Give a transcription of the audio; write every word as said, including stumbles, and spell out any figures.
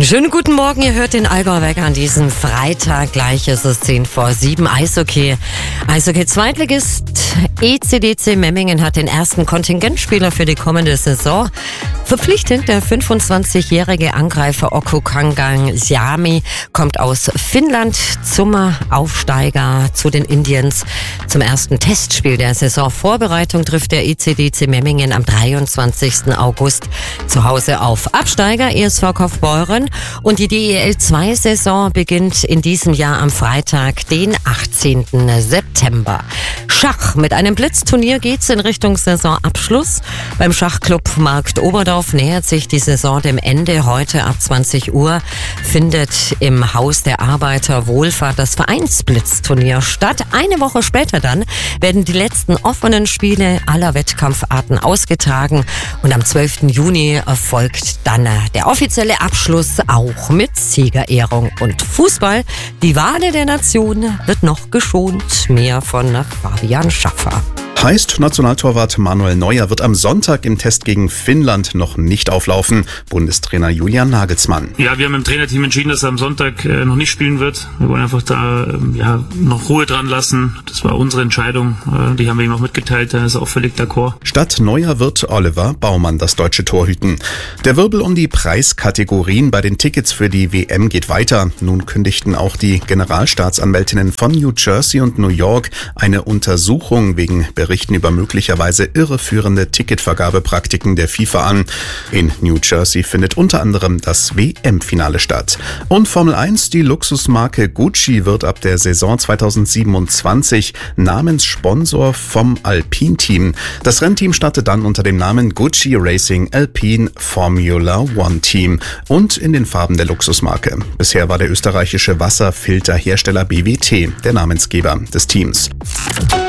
Einen schönen guten Morgen, ihr hört den Allgäu-Wecker an diesem Freitag. Gleich ist es zehn vor sieben. Eishockey. Eishockey-Zweitligist E C D C Memmingen hat den ersten Kontingentspieler für die kommende Saison verpflichtet. Der fünfundzwanzigjährige Angreifer Okko Kangang Siami kommt aus Finnland zum Aufsteiger zu den Indians. Zum ersten Testspiel der Saisonvorbereitung trifft der E C D C Memmingen am dreiundzwanzigsten August zu Hause auf Absteiger E S V Kaufbeuren. Und die D E L zwei Saison beginnt in diesem Jahr am Freitag, den achtzehnten September. Schach. Mit einem Blitzturnier geht's in Richtung Saisonabschluss. Beim Schachclub Markt Oberdorf nähert sich die Saison dem Ende. Heute ab zwanzig Uhr findet im Haus der Arbeiterwohlfahrt das Vereinsblitzturnier statt. Eine Woche später dann werden die letzten offenen Spiele aller Wettkampfarten ausgetragen. Und am zwölften Juni erfolgt dann der offizielle Abschluss, auch mit Siegerehrung. Und Fußball, die Wade der Nation, wird noch geschont. Mehr von Fabian Schaffer. Heißt, Nationaltorwart Manuel Neuer wird am Sonntag im Test gegen Finnland noch nicht auflaufen. Bundestrainer Julian Nagelsmann. Ja, wir haben im Trainerteam entschieden, dass er am Sonntag äh, noch nicht spielen wird. Wir wollen einfach da äh, ja, noch Ruhe dran lassen. Das war unsere Entscheidung. Äh, die haben wir ihm auch mitgeteilt. Da ist er auch völlig d'accord. Statt Neuer wird Oliver Baumann das deutsche Tor hüten. Der Wirbel um die Preiskategorien bei den Tickets für die W M geht weiter. Nun kündigten auch die Generalstaatsanwältinnen von New Jersey und New York eine Untersuchung wegen Berichten über möglicherweise irreführende Ticketvergabepraktiken der FIFA an. In New Jersey findet unter anderem das W M-Finale statt. Und Formel eins, die Luxusmarke Gucci wird ab der Saison zweitausendsiebenundzwanzig Namenssponsor vom Alpine-Team. Das Rennteam startet dann unter dem Namen Gucci Racing Alpine Formula One Team und in den Farben der Luxusmarke. Bisher war der österreichische Wasserfilterhersteller B W T der Namensgeber des Teams.